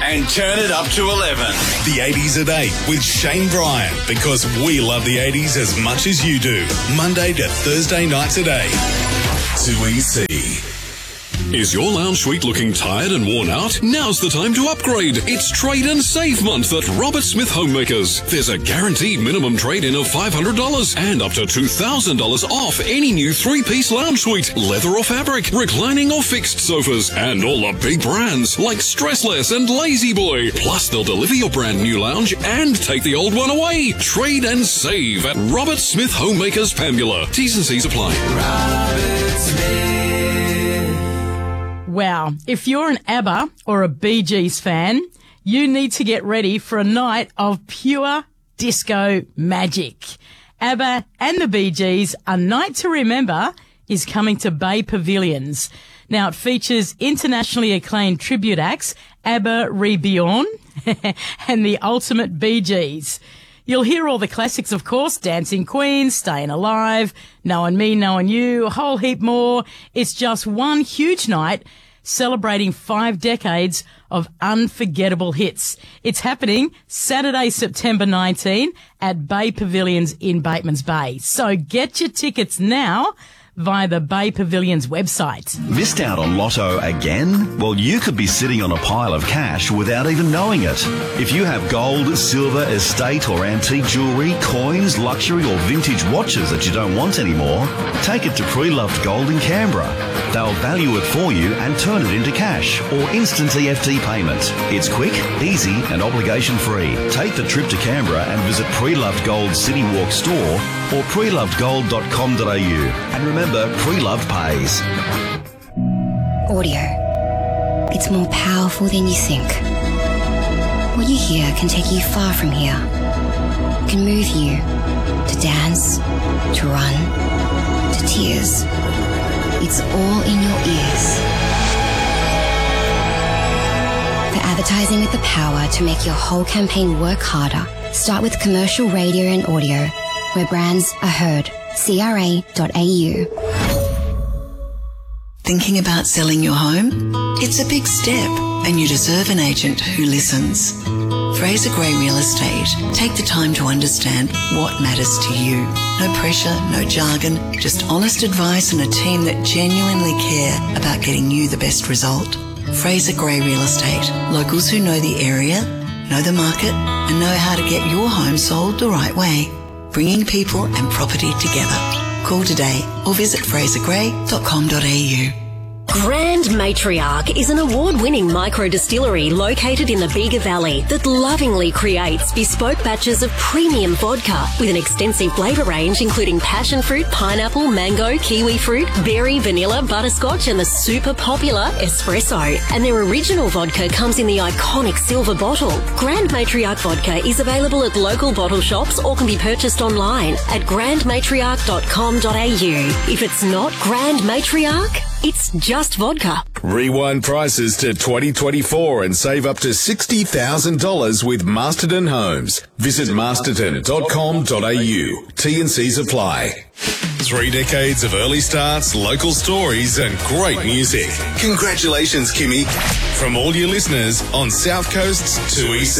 and turn it up to 11. The 80s at 8 with Shane Bryan, because we love the 80s as much as you do. Monday to Thursday nights at 8. 2EC. Is your lounge suite looking tired and worn out? Now's the time to upgrade. It's Trade and Save Month at Robert Smith Homemakers. There's a guaranteed minimum trade-in of $500 and up to $2,000 off any new 3-piece lounge suite, leather or fabric, reclining or fixed sofas, and all the big brands like Stressless and Lazy Boy. Plus, they'll deliver your brand new lounge and take the old one away. Trade and save at Robert Smith Homemakers, Pambula. T's and C's apply. Robert Smith. Wow, if you're an ABBA or a Bee Gees fan, you need to get ready for a night of pure disco magic. ABBA and the Bee Gees, A Night to Remember, is coming to Bay Pavilions. Now, it features internationally acclaimed tribute acts, ABBA Reborn and the Ultimate Bee Gees. You'll hear all the classics, of course, Dancing Queen, Staying Alive, Knowing Me, Knowing You, a whole heap more. It's just one huge night celebrating 5 decades of unforgettable hits. It's happening Saturday, September 19 at Bay Pavilions in Batemans Bay. So get your tickets now via the Bay Pavilions website. Missed out on Lotto again? Well, you could be sitting on a pile of cash without even knowing it. If you have gold, silver, estate or antique jewellery, coins, luxury or vintage watches that you don't want anymore, take it to Pre-Loved Gold in Canberra. They'll value it for you and turn it into cash or instant EFT payment. It's quick, easy and obligation free. Take the trip to Canberra and visit Pre-Loved Gold City Walk store or prelovedgold.com.au. And remember, Pre-Loved pays. Audio. It's more powerful than you think. What you hear can take you far from here. It can move you to dance, to run, to tears. It's all in your ears. For advertising with the power to make your whole campaign work harder, start with commercial radio and audio, where brands are heard. CRA.au. Thinking about selling your home? It's a big step, and you deserve an agent who listens. Fraser Gray Real Estate. Take the time to understand what matters to you. No pressure, no jargon, just honest advice and a team that genuinely care about getting you the best result. Fraser Gray Real Estate. Locals who know the area, know the market, and know how to get your home sold the right way. Bringing people and property together. Call today or visit frasergray.com.au. Grand Matriarch is an award-winning micro-distillery located in the Bega Valley that lovingly creates bespoke batches of premium vodka with an extensive flavour range including passion fruit, pineapple, mango, kiwi fruit, berry, vanilla, butterscotch and the super popular espresso. And their original vodka comes in the iconic silver bottle. Grand Matriarch vodka is available at local bottle shops or can be purchased online at grandmatriarch.com.au. If it's not Grand Matriarch, it's just vodka. Rewind prices to 2024 and save up to $60,000 with Masterton Homes. Visit masterton.com.au. T&Cs apply. 3 decades of early starts, local stories and great music. Congratulations, Kimmy. From all your listeners on South Coast's 2EC.